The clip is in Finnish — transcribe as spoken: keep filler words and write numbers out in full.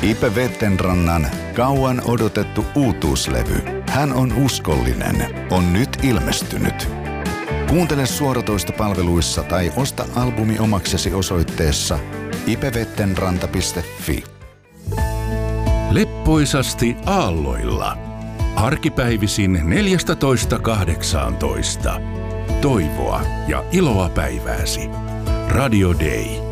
Ipe Vettenrannan kauan odotettu uutuuslevy Hän on uskollinen on nyt ilmestynyt. Kuuntele suoratoistopalveluissa tai osta albumi omaksesi osoitteessa ipevettenranta piste fi. Leppoisasti aalloilla. Arkipäivisin neljätoista kahdeksantoista. Toivoa ja iloa päivääsi. Radio Day.